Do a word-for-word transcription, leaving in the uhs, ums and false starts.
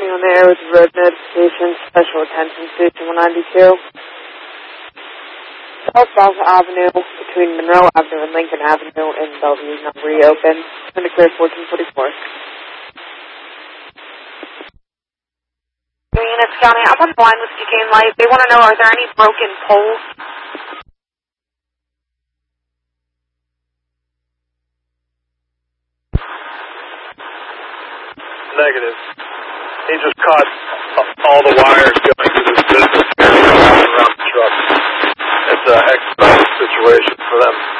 County on the air with road notification, special attention station one ninety-two. South South Avenue between Monroe Avenue and Lincoln Avenue in Bellevue is not reopened. Going to clear fourteen forty-four. Units County, I'm on the line with Duquesne Light. They want to know, are there any broken poles? Negative. He just caught all the wires going to this business area around the truck. It's an expedited situation for them.